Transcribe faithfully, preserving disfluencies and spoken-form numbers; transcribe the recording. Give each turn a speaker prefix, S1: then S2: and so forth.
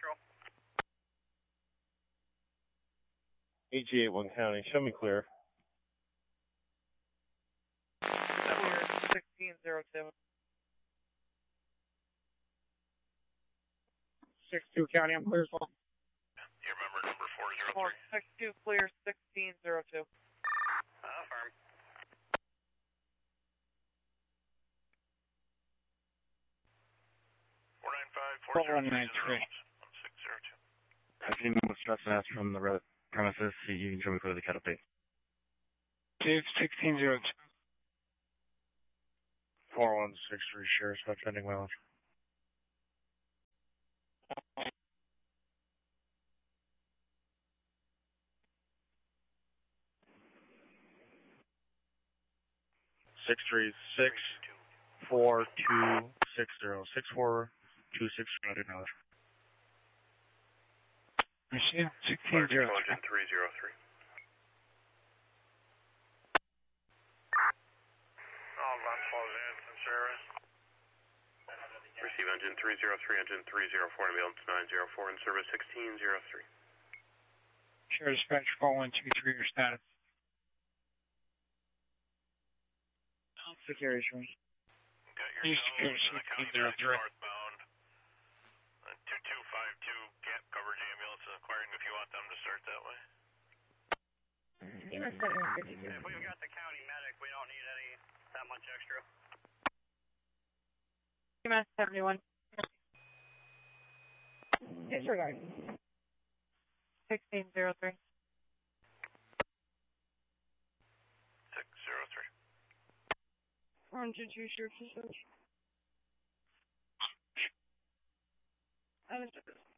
S1: Central.
S2: A G eighty-one County, show me clear.
S1: Clear, sixteen zero two.
S3: six two County, I'm clear as well.
S4: You remember number four zero
S1: Four,
S4: three?
S1: six two clear, sixteen zero two.
S4: Uh, firm. four nine five, four zero three, one six zero two.
S5: I've seen with stress and ask from the re- premises, so you can show me clear the cat update.
S3: Dave, sixteen zero two.
S2: four one six three, Sheriff's Hutch, ending mileage. Six three six four two six zero six four two six zero, ending mileage.
S3: Machine, sixteen zero two.
S4: Engine three zero three. All launch flows in from service. Receive engine three zero three, engine three zero four, ambulance nine zero four, in service sixteen zero three.
S3: Share dispatch four one two three, your status. Security showing.
S4: Got
S3: East
S4: your
S3: Coast,
S4: nose, uh, County
S3: sixteen zero
S4: Bridge
S3: three.
S4: northbound. Uh, two two five two gap coverage ambulance is inquiring if you want them to start that way.
S1: Yeah,
S4: If we've got the county medic, we don't need any that much extra.
S1: E M S seventy-one.
S3: Disregard.
S1: sixteen zero three.
S4: six zero three.
S1: one two two, Sheriff. Understood.